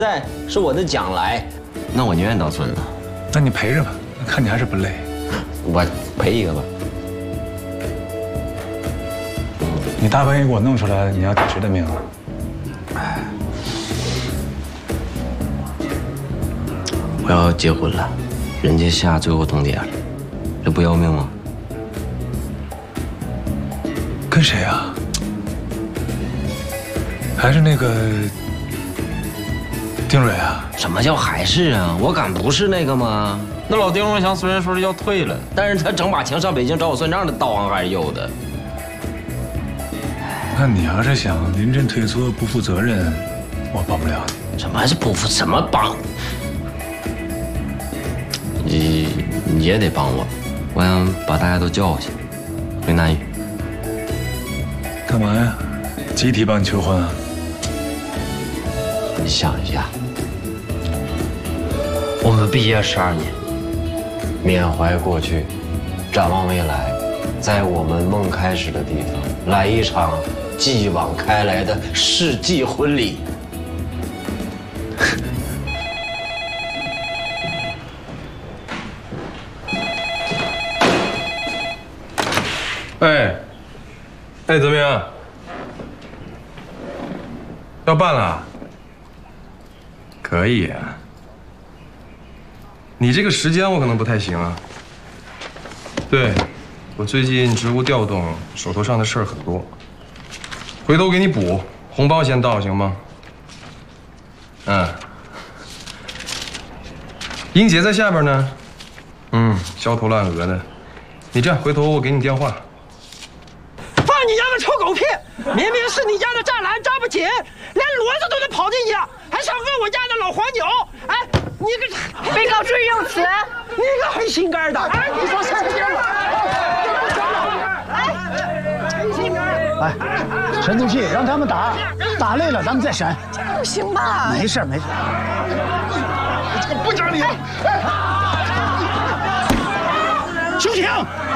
在是我的将来，那我宁愿当孙子。 那你陪着吧，看你还是不累。 我陪一个吧。 你大半夜给我弄出来，你要抵谁的命啊？ 我要结婚了，人家下最后通牒了，这不要命吗？ 跟谁啊？还是那个丁蕊啊？ 什么叫还是啊？我敢不是那个吗？那老丁文祥虽然说是要退了，但是他整把枪上北京找我算账的道行还是有的。 那你要是想临阵退缩、不负责任，我帮不了你。 什么是不负？什么帮？你也得帮我，我想把大家都叫过去，回南屿。 干嘛呀？集体帮你求婚啊？ 你想一下，我们毕业12年，缅怀过去，展望未来，在我们梦开始的地方，来一场继往开来的世纪婚礼。 哎，怎么样？要办了？可以啊。你这个时间我可能不太行啊。对，我最近职务调动，手头上的事儿很多。回头给你补，红包先到行吗？英姐在下边呢。焦头烂额的。你这样，回头我给你电话。 放你家的臭狗屁！明明是你家的栅栏扎不紧，连骡子都能跑进去，还想饿我家的老黄牛！哎，你个被告注意用词！ 你个黑心肝的！哎，你说谁听了？黑心肝！ 哎，沉住气，让他们打，打累了咱们再审。 不行吧？ 没事没事。 不讲理！ 休庭！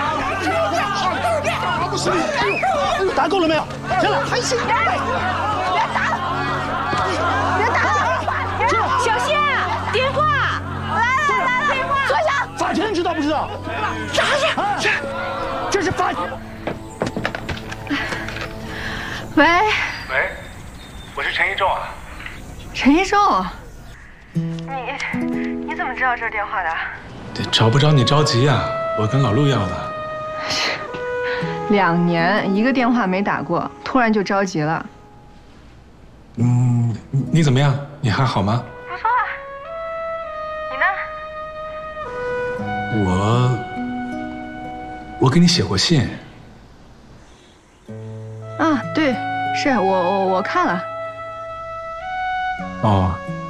打够了没有？行了， 还行。别打了！别打了！小谢，电话！来，电话！坐下。 法庭知道不知道？ 打去！ 这是法。 喂， 我是陈一仲啊。 陈一仲，你怎么知道这是电话的？ 找不着你着急啊，我跟老陆要的。 2年一个电话没打过，突然就着急了。 你怎么样？你还好吗？ 不错啊。你呢？我给你写过信。 啊，对，是我看了。 哦。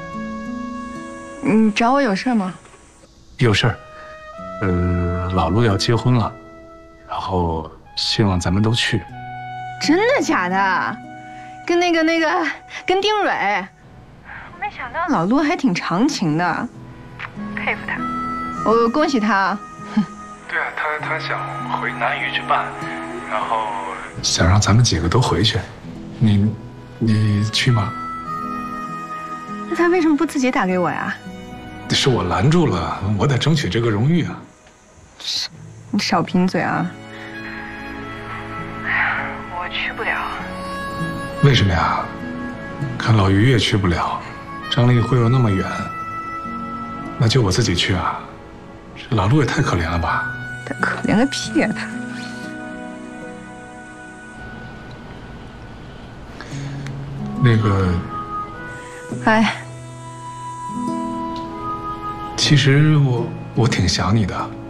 你找我有事吗？ 有事儿。老陆要结婚了，然后。 希望咱们都去。 真的假的？跟跟丁蕊。我没想到老陆还挺长情的，佩服他。我恭喜他。 对啊，他想回南屿去办，然后想让咱们几个都回去。你去吗？ 那他为什么不自己打给我呀？ 是我拦住了，我得争取这个荣誉啊。 你少贫嘴啊！ 我去不了， 为什么呀？看老于也去不了，张丽慧又那么远，那就我自己去啊。这老陆也太可怜了吧？ 他可怜个屁呀！他。 那个， 哎， 其实我挺想你的。